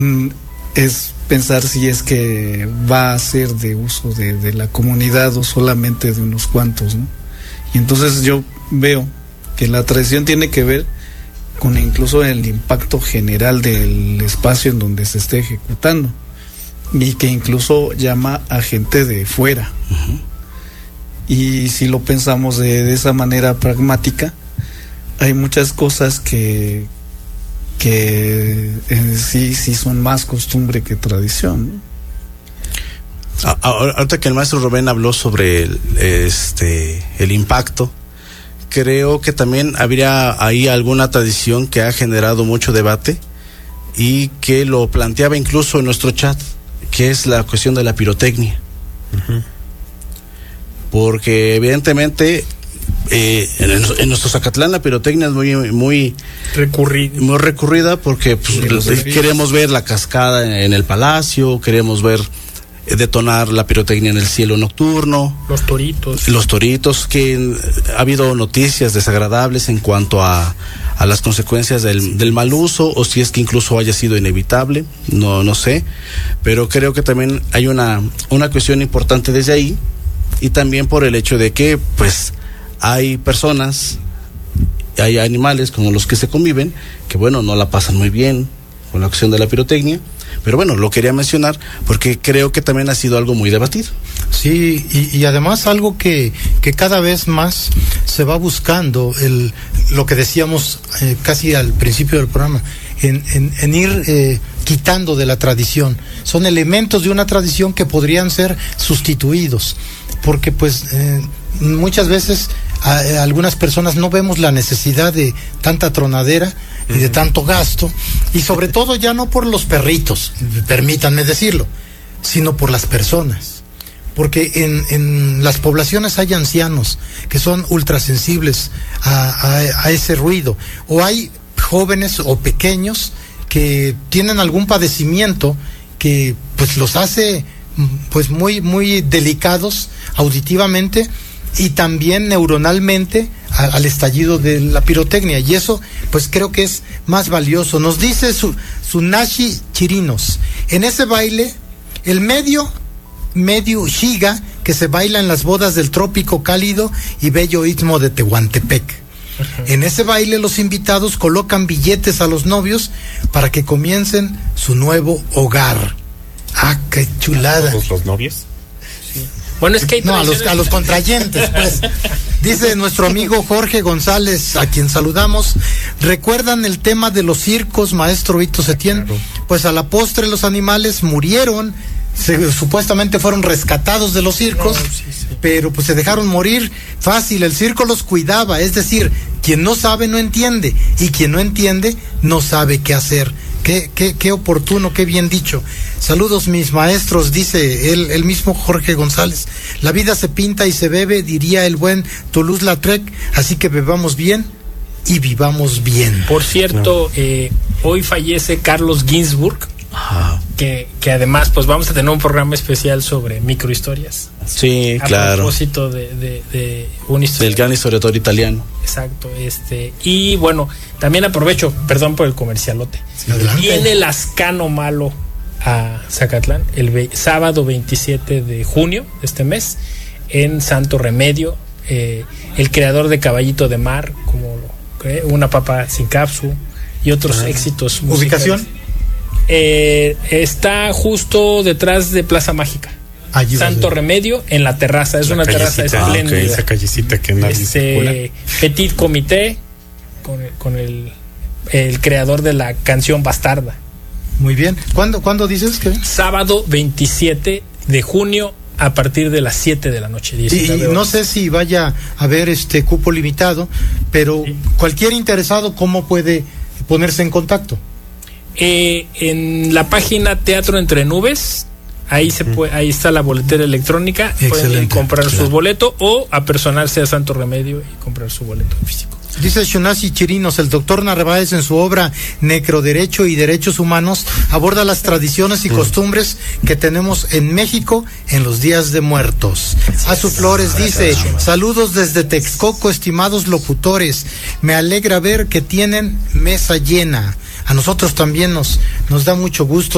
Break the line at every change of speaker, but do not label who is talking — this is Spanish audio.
es pensar si es que va a ser de uso de la comunidad o solamente de unos cuantos, ¿no? Y entonces yo veo que la tradición tiene que ver con incluso el impacto general del espacio en donde se esté ejecutando, y que incluso llama a gente de fuera. Uh-huh. Y si lo pensamos de esa manera pragmática, hay muchas cosas que sí son más costumbre que tradición, ¿no?
Ahorita que el maestro Rubén habló sobre el impacto, creo que también habría ahí alguna tradición que ha generado mucho debate y que lo planteaba incluso en nuestro chat, que es la cuestión de la pirotecnia. Uh-huh. Porque evidentemente en nuestro Zacatlán la pirotecnia es muy recurrida porque pues, queremos ver la cascada en el palacio, queremos ver detonar la pirotecnia en el cielo nocturno, los toritos, que ha habido noticias desagradables en cuanto a las consecuencias del mal uso, o si es que incluso haya sido inevitable, no sé, pero creo que también hay una cuestión importante desde ahí, y también por el hecho de que pues hay personas, hay animales como los que se conviven, que bueno, no la pasan muy bien con la cuestión de la pirotecnia, pero bueno, lo quería mencionar porque creo que también ha sido algo muy debatido.
Sí, y además algo que cada vez más se va buscando, lo que decíamos casi al principio del programa, en ir quitando de la tradición. Son elementos de una tradición que podrían ser sustituidos, porque pues muchas veces algunas personas no vemos la necesidad de tanta tronadera y de tanto gasto, y sobre todo ya no por los perritos, permítanme decirlo, sino por las personas, porque en las poblaciones hay ancianos que son ultrasensibles a ese ruido, o hay jóvenes o pequeños que tienen algún padecimiento que pues los hace pues muy delicados auditivamente y también neuronalmente al estallido de la pirotecnia, y eso pues creo que es más valioso. Nos dice Sunashi Chirinos, en ese baile el medio Xiga que se baila en las bodas del trópico cálido y bello istmo de Tehuantepec. Uh-huh. En ese baile los invitados colocan billetes a los novios para que comiencen su nuevo hogar. ¡Ah, qué chulada!
¿Todos los novios?
Sí. Bueno, es que hay a los contrayentes, pues. Dice nuestro amigo Jorge González, a quien saludamos, ¿recuerdan el tema de los circos, maestro Vito Setién? Claro. Pues a la postre los animales murieron, supuestamente fueron rescatados de los circos, pero pues se dejaron morir fácil, el circo los cuidaba, es decir, quien no sabe no entiende, y quien no entiende no sabe qué hacer. Qué oportuno, qué bien dicho. Saludos mis maestros, dice el mismo Jorge González. La vida se pinta y se bebe, diría el buen Toulouse-Lautrec, así que bebamos bien y vivamos bien.
Por cierto, hoy fallece Carlos Ginzburg, que además pues vamos a tener un programa especial sobre microhistorias.
Sí, claro.
A propósito de un historiador.
Del gran historiador italiano.
Exacto, y bueno, también aprovecho, perdón por el comercialote.
Sí,
viene Lascano Malo a Zacatlán el sábado 27 de junio de este mes en Santo Remedio, el creador de Caballito de Mar, como Una Papa Sin Capsu y otros éxitos musicales.
¿Ubicación?
Está justo detrás de Plaza Mágica.
Allí
Santo Remedio, en la terraza, es una terraza espléndida.
Okay, esa callecita que nadie circula.
Petit Comité con el creador de la canción Bastarda.
Muy bien. ¿Cuándo dices que?
Sábado 27 de junio a partir de las 7 de la noche.
Y no sé si vaya a haber cupo limitado, pero cualquier interesado, ¿cómo puede ponerse en contacto?
En la página Teatro Entre Nubes, ahí ahí está la boletera electrónica.
Excelente.
Pueden comprar sus boletos o apersonarse a Santo Remedio y comprar su boleto físico.
Dice Shunashi Chirinos, el doctor Narváez en su obra Necroderecho y Derechos Humanos aborda las tradiciones y costumbres que tenemos en México en los días de muertos. Azu Flores dice, saludos desde Texcoco, estimados locutores, me alegra ver que tienen mesa llena. A nosotros también nos da mucho gusto.